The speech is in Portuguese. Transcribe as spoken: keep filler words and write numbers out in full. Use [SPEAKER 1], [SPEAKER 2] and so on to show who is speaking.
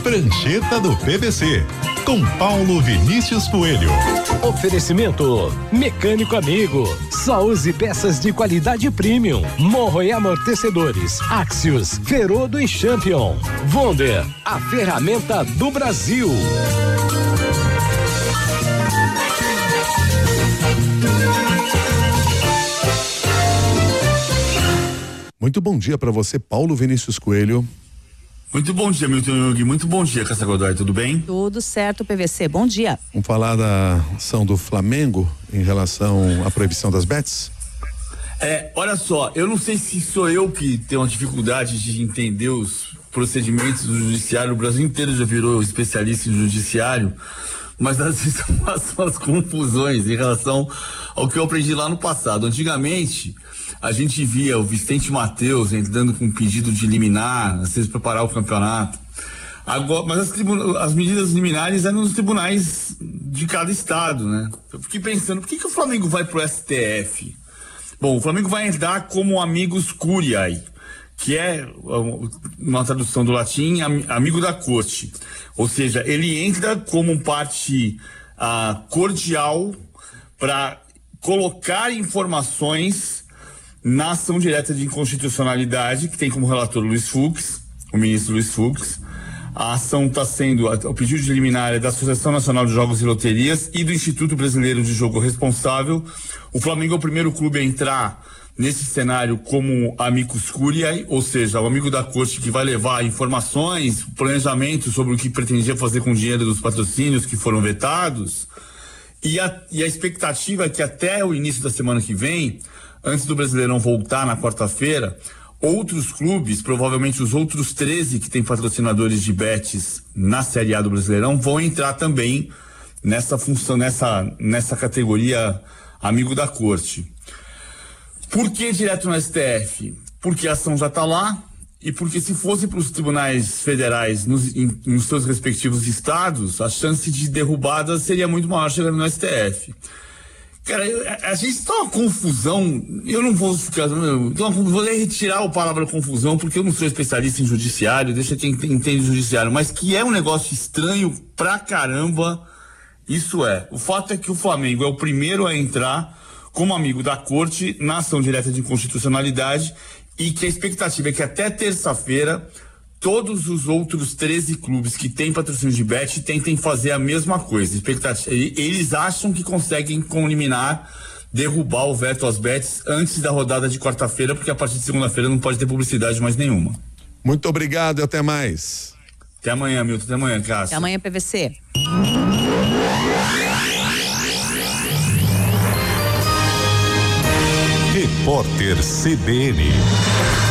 [SPEAKER 1] Prancheta do P V C, com Paulo Vinícius Coelho.
[SPEAKER 2] Oferecimento Mecânico Amigo, só use peças de qualidade premium. Morro e amortecedores, Axios, Ferodo e Champion. Wonder, a ferramenta do Brasil.
[SPEAKER 3] Muito bom dia para você, Paulo Vinícius Coelho.
[SPEAKER 4] Muito bom dia, Milton Yugi. Muito bom dia, Cássia Godoy. Tudo bem?
[SPEAKER 5] Tudo certo, P V C. Bom dia.
[SPEAKER 3] Vamos falar da ação do Flamengo em relação à proibição das bets?
[SPEAKER 4] É, olha só, eu não sei se sou eu que tenho uma dificuldade de entender os procedimentos do judiciário. O Brasil inteiro já virou especialista em judiciário, mas às vezes passam as confusões em relação ao que eu aprendi lá no passado. Antigamente, a gente via o Vicente Mateus entrando com um pedido de liminar, às vezes para parar o campeonato. Agora, mas as, as medidas liminares eram nos tribunais de cada estado, né? Eu fiquei pensando, por que, que o Flamengo vai pro S T F? Bom, o Flamengo vai entrar como amigos curiae, que é uma tradução do latim, amigo da corte. Ou seja, ele entra como parte ah, cordial para colocar informações na ação direta de inconstitucionalidade, que tem como relator Luiz Fux, o ministro Luiz Fux. A ação está sendo, o pedido de liminar é da Associação Nacional de Jogos e Loterias e do Instituto Brasileiro de Jogo Responsável. O Flamengo é o primeiro clube a entrar nesse cenário como amicus curiae, ou seja, o amigo da corte que vai levar informações, planejamento sobre o que pretendia fazer com o dinheiro dos patrocínios que foram vetados. E a, e a expectativa é que até o início da semana que vem, antes do Brasileirão voltar na quarta-feira, outros clubes, provavelmente os outros treze que têm patrocinadores de bets na Série A do Brasileirão, vão entrar também nessa função, nessa, nessa categoria amigo da corte. Por que direto no S T F? Porque a ação já está lá e porque se fosse para os tribunais federais nos, em, nos seus respectivos estados, a chance de derrubada seria muito maior chegando no S T F. Cara, a gente tá uma confusão, eu não vou ficar, eu vou retirar a palavra confusão, porque eu não sou especialista em judiciário, deixa quem entende judiciário, mas que é um negócio estranho pra caramba, isso é. O fato é que o Flamengo é o primeiro a entrar como amigo da corte na ação direta de inconstitucionalidade e que a expectativa é que até terça-feira todos os outros treze clubes que têm patrocínio de bet tentem fazer a mesma coisa. Expectativa, eles acham que conseguem, com liminar, derrubar o veto às bets antes da rodada de quarta-feira, porque a partir de segunda-feira não pode ter publicidade mais nenhuma.
[SPEAKER 3] Muito obrigado e até mais.
[SPEAKER 4] Até amanhã, Milton. Até amanhã, Cássia.
[SPEAKER 5] Até amanhã, P V C.
[SPEAKER 1] Repórter C B N.